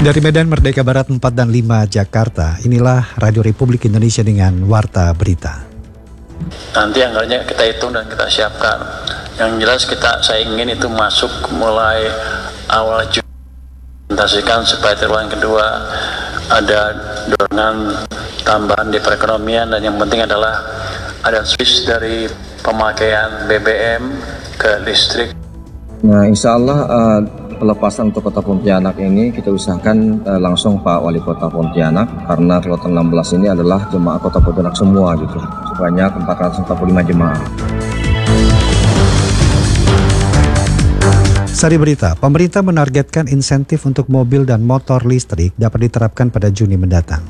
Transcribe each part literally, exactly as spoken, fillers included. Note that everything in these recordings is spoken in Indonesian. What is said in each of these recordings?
Dari Medan Merdeka Barat empat dan lima Jakarta, inilah Radio Republik Indonesia dengan Warta Berita. Nanti anggarannya kita hitung dan kita siapkan. Yang jelas kita saya ingin itu masuk mulai awal Juni, implementasikan supaya triwulan kedua ada dorongan tambahan di perekonomian, dan yang penting adalah ada switch dari pemakaian B B M ke listrik. Nah, insya Allah uh, pelepasan untuk Kota Pontianak ini kita usahakan uh, langsung Pak Wali Kota Pontianak, karena kloter enam belas ini adalah jemaah Kota Pontianak semua gitu, sebanyak empat ratus empat puluh lima jemaah. Sari Berita, pemerintah menargetkan insentif untuk mobil dan motor listrik dapat diterapkan pada Juni mendatang.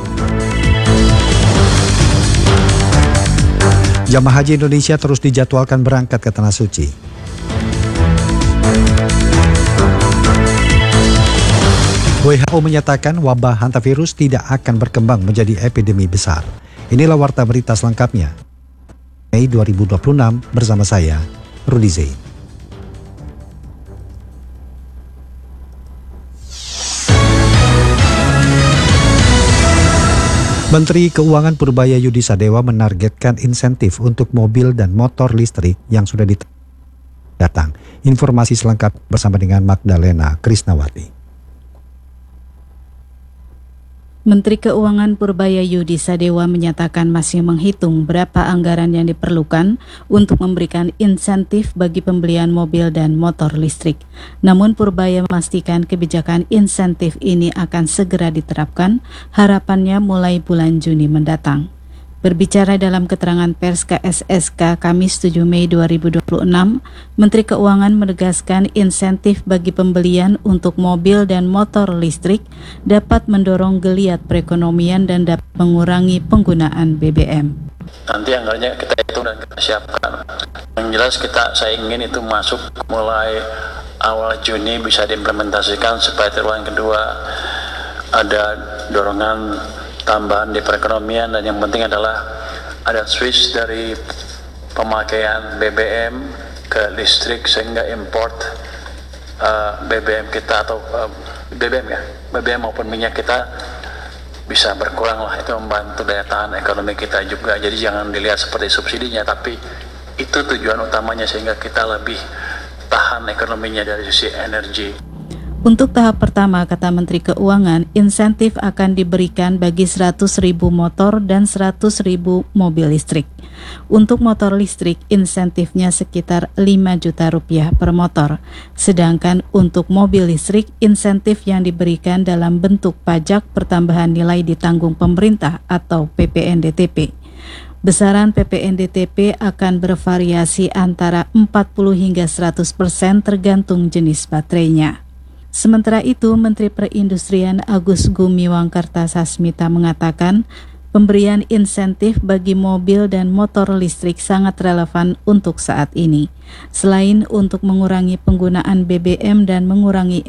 Jamaah Haji Indonesia terus dijadwalkan berangkat ke Tanah Suci. W H O menyatakan wabah hantavirus tidak akan berkembang menjadi epidemi besar. Inilah Warta Berita selengkapnya. Mei dua ribu dua puluh enam bersama saya, Rudi Zain. Menteri Keuangan Purbaya Yudi Sadewa menargetkan insentif untuk mobil dan motor listrik yang sudah datang. Informasi selengkap bersama dengan Magdalena Krisnawati. Menteri Keuangan Purbaya Yudi Sadewa menyatakan masih menghitung berapa anggaran yang diperlukan untuk memberikan insentif bagi pembelian mobil dan motor listrik. Namun Purbaya memastikan kebijakan insentif ini akan segera diterapkan, harapannya mulai bulan Juni mendatang. Berbicara dalam keterangan pers K S S K Kamis tujuh Mei dua ribu dua puluh enam, Menteri Keuangan menegaskan insentif bagi pembelian untuk mobil dan motor listrik dapat mendorong geliat perekonomian dan dapat mengurangi penggunaan B B M. Nanti anggarannya kita hitung dan kita siapkan. Yang jelas kita saya ingin itu masuk mulai awal Juni bisa diimplementasikan supaya triwulan kedua ada dorongan tambahan di perekonomian, dan yang penting adalah ada switch dari pemakaian B B M ke listrik sehingga import uh, B B M kita atau uh, B B M ya B B M maupun minyak kita bisa berkurang lah. Itu membantu daya tahan ekonomi kita juga. Jadi jangan dilihat seperti subsidinya, tapi itu tujuan utamanya sehingga kita lebih tahan ekonominya dari sisi energi. Untuk tahap pertama, kata Menteri Keuangan, insentif akan diberikan bagi seratus ribu motor dan seratus ribu mobil listrik. Untuk motor listrik, insentifnya sekitar lima juta rupiah per motor. Sedangkan untuk mobil listrik, insentif yang diberikan dalam bentuk pajak pertambahan nilai ditanggung pemerintah atau P P N D T P. Besaran P P N D T P akan bervariasi antara empat puluh hingga seratus persen tergantung jenis baterainya. Sementara itu, Menteri Perindustrian Agus Gumiwang Kartasasmita mengatakan pemberian insentif bagi mobil dan motor listrik sangat relevan untuk saat ini. Selain untuk mengurangi penggunaan B B M dan mengurangi